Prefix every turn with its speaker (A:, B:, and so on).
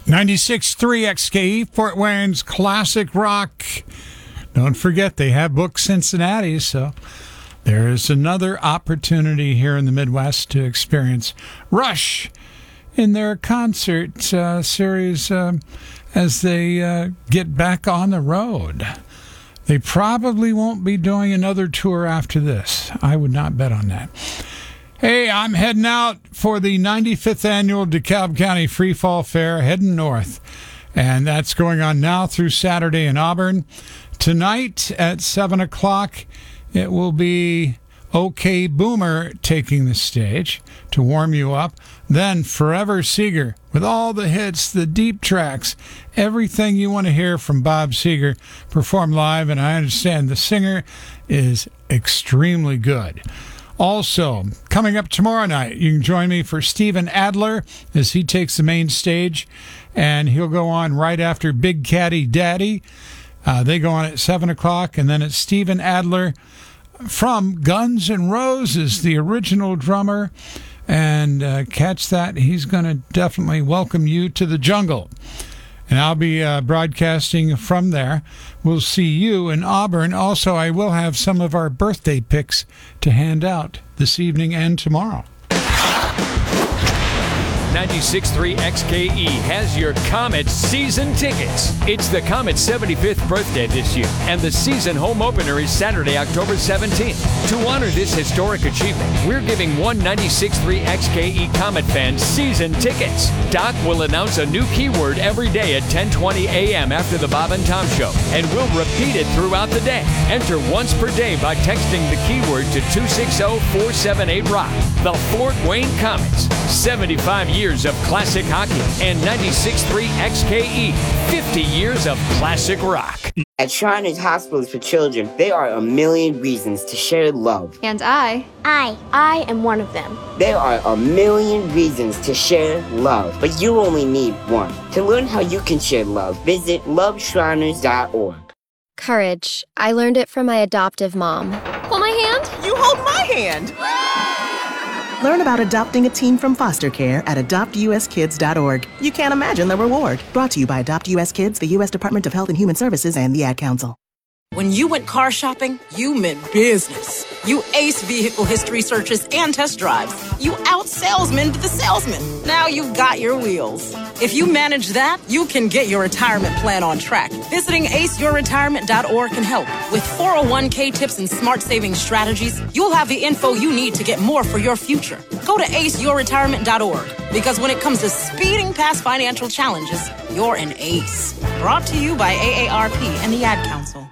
A: 96.3 XKE, Fort Wayne's classic rock. Don't forget, they have booked Cincinnati, so there is another opportunity here in the Midwest to experience Rush in their concert series as they get back on the road. They probably won't be doing another tour after this. I would not bet on that. Hey, I'm heading out for the 95th annual DeKalb County Free Fall Fair, heading north. And that's going on now through Saturday in Auburn. Tonight at 7 o'clock, it will be OK Boomer taking the stage to warm you up. Then Forever Seeger with all the hits, the deep tracks, everything you want to hear from Bob Seger perform live. And I understand the singer is extremely good. Also, coming up tomorrow night, you can join me for Steven Adler as he takes the main stage, and he'll go on right after Big Caddy Daddy. They go on at 7 o'clock, and then it's Steven Adler from Guns N' Roses, the original drummer, and catch that. He's going to definitely welcome you to the jungle. And I'll be broadcasting from there. We'll see you in Auburn. Also, I will have some of our birthday picks to hand out this evening and tomorrow.
B: 96.3 XKE has your Comet season tickets. It's the Comet's 75th birthday this year, and the season home opener is Saturday, October 17th. To honor this historic achievement, we're giving one 96.3 XKE Comet fan season tickets. Doc will announce a new keyword every day at 10:20 a.m. after the Bob and Tom Show, and we'll repeat it throughout the day. Enter once per day by texting the keyword to 260-478-ROCK. The Fort Wayne Comets, 75 years of classic hockey, and 96.3 XKE, 50 years of classic rock.
C: At Shriners Hospitals for Children, there are a million reasons to share love.
D: And I am one of them.
C: There are a million reasons to share love, but you only need one. To learn how you can share love, visit loveshriners.org.
E: Courage. I learned it from my adoptive mom.
D: Hold my hand.
F: You hold my hand. Learn about adopting a teen from foster care at adoptuskids.org. You can't imagine the reward. Brought to you by Adopt US Kids, the U.S. Department of Health and Human Services, and the Ad Council.
G: When you went car shopping, you meant business. You aced vehicle history searches and test drives. You out-salesmaned the salesman. Now you've got your wheels. If you manage that, you can get your retirement plan on track. Visiting aceyourretirement.org can help. With 401k tips and smart savings strategies, you'll have the info you need to get more for your future. Go to aceyourretirement.org, because when it comes to speeding past financial challenges, you're an ace. Brought to you by AARP and the Ad Council.